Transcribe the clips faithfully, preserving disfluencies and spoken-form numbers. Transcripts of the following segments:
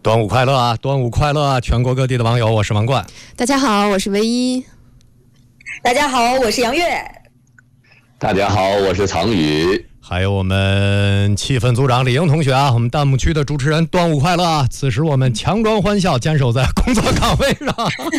端午快乐啊！端午快乐啊！全国各地的网友，我是王冠。 大家好，我是唯一。 大家好，我是杨月。 大家好，我是唐宇。 还有我们气氛组长李英同学啊，我们弹幕区的主持人，端午快乐啊！此时我们强装欢笑，坚守在工作岗位上，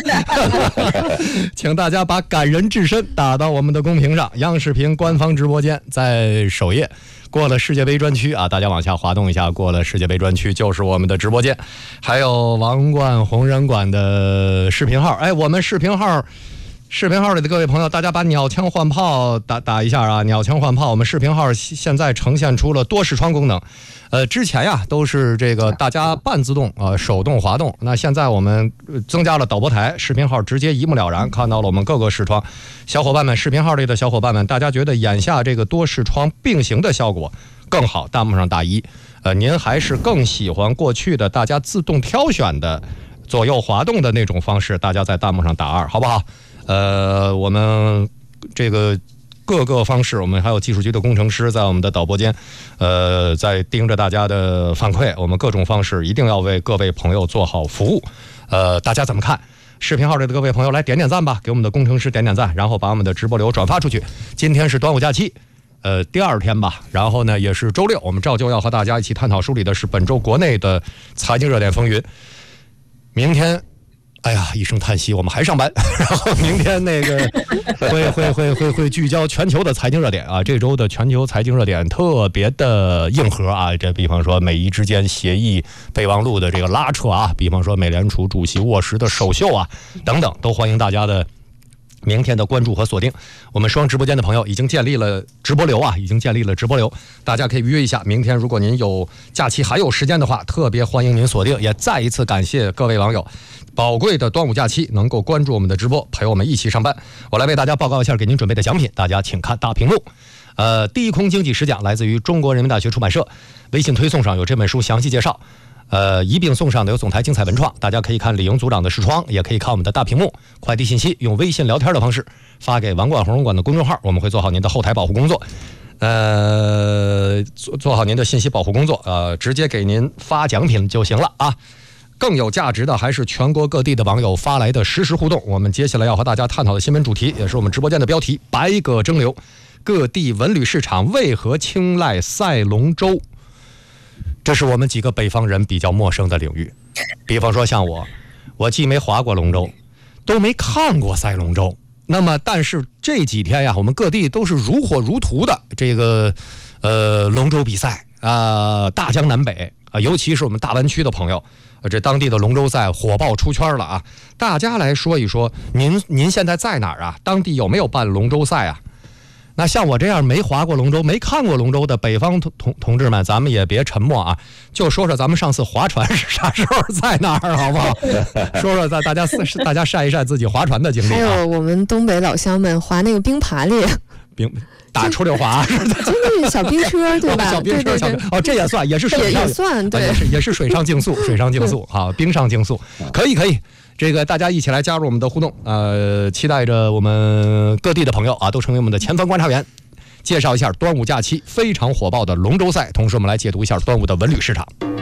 请大家把感人至深打到我们的公屏上。央视频官方直播间在首页，过了世界杯专区啊，大家往下滑动一下，过了世界杯专区就是我们的直播间，还有王冠红人馆的视频号。哎，我们视频号。视频号里的各位朋友，大家把鸟枪换炮打打一下啊！鸟枪换炮，我们视频号现在呈现出了多视窗功能。呃，之前呀都是这个大家半自动啊、呃、手动滑动，那现在我们增加了导播台，视频号直接一目了然看到了我们各个视窗。小伙伴们，视频号里的小伙伴们，大家觉得眼下这个多视窗并行的效果更好？弹幕上打一。呃，您还是更喜欢过去的大家自动挑选的左右滑动的那种方式？大家在弹幕上打二，好不好？呃，我们这个各个方式，我们还有技术局的工程师在我们的导播间，呃，在盯着大家的反馈。我们各种方式一定要为各位朋友做好服务。呃，大家怎么看？视频号里的各位朋友来点点赞吧，给我们的工程师点点赞，然后把我们的直播流转发出去。今天是端午假期，呃，第二天吧，然后呢也是周六，我们照旧要和大家一起探讨梳理的是本周国内的财经热点风云。明天。哎呀，一声叹息，我们还上班。然后明天那个会会会会会聚焦全球的财经热点啊，这周的全球财经热点特别的硬核啊。这比方说美伊之间协议备忘录的这个拉扯啊，比方说美联储主席沃什的首秀啊，等等，都欢迎大家的明天的关注和锁定。我们双直播间的朋友已经建立了直播流啊，已经建立了直播流，大家可以预约一下。明天如果您有假期还有时间的话，特别欢迎您锁定。也再一次感谢各位网友宝贵的端午假期能够关注我们的直播，陪我们一起上班。我来为大家报告一下给您准备的奖品，大家请看大屏幕。呃，低空经济实讲来自于中国人民大学出版社，微信推送上有这本书详细介绍。呃，一并送上的有总台精彩文创，大家可以看李英组长的视窗，也可以看我们的大屏幕。快递信息用微信聊天的方式发给王冠红人馆的公众号，我们会做好您的后台保护工作。呃，做做好您的信息保护工作，呃，直接给您发奖品就行了啊。更有价值的还是全国各地的网友发来的实时互动。我们接下来要和大家探讨的新闻主题，也是我们直播间的标题：百舸争流，各地文旅市场为何青睐赛龙舟？这是我们几个北方人比较陌生的领域。比方说像我，我既没划过龙舟，都没看过赛龙舟。那么，但是这几天呀，我们各地都是如火如荼的这个呃龙舟比赛啊、呃，大江南北啊，尤其是我们大湾区的朋友。这当地的龙舟赛火爆出圈了啊！大家来说一说，您您现在在哪儿啊？当地有没有办龙舟赛啊？那像我这样没划过龙舟、没看过龙舟的北方同同同志们，咱们也别沉默啊，就说说咱们上次划船是啥时候，在哪儿，好不好？说说大大家大家晒一晒自己划船的经历、啊。 还有我们东北老乡们划那个冰爬犁， 冰。打出溜滑， 就是小冰车，对吧？ 小冰车，小冰哦，这也算，也是水上， 也算，对， 也是也是水上竞速，水上竞速，好，冰上竞速，可以可以，这个大家一起来加入我们的互动，呃，期待着我们各地的朋友啊，都成为我们的前方观察员，介绍一下端午假期非常火爆的龙舟赛，同时我们来解读一下端午的文旅市场。